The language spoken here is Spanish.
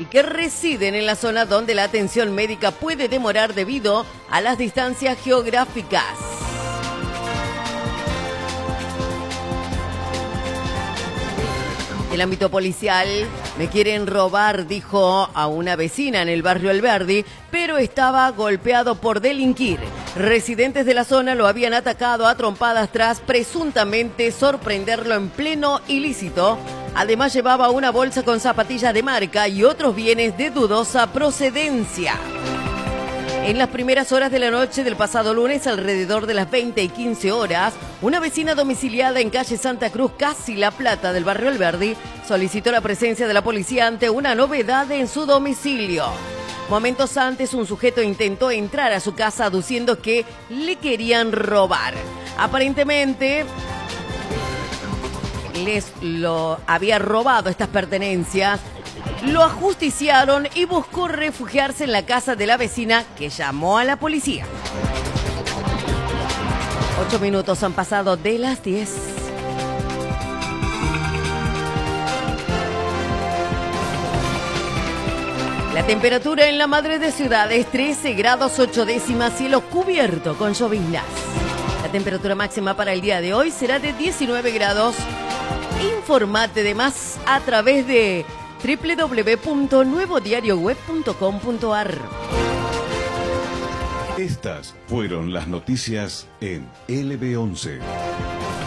y que residen en la zona donde la atención médica puede demorar debido a las distancias geográficas. El ámbito policial, me quieren robar, dijo a una vecina en el barrio Alberdi, pero estaba golpeado por delinquir. Residentes de la zona lo habían atacado a trompadas tras presuntamente sorprenderlo en pleno ilícito. Además llevaba una bolsa con zapatillas de marca y otros bienes de dudosa procedencia. En las primeras horas de la noche del pasado lunes, alrededor de las 20:15, una vecina domiciliada en calle Santa Cruz, casi La Plata, del barrio Alberdi, solicitó la presencia de la policía ante una novedad en su domicilio. Momentos antes, un sujeto intentó entrar a su casa aduciendo que le querían robar. Aparentemente, lo había robado estas pertenencias. Lo ajusticiaron y buscó refugiarse en la casa de la vecina, que llamó a la policía. 8 minutos han pasado de las 10. La temperatura en la madre de ciudad es 13 grados 8 décimas, cielo cubierto con lloviznas. La temperatura máxima para el día de hoy será de 19 grados. Informate de más a través de www.nuevodiarioweb.com.ar. Estas fueron las noticias en LB11.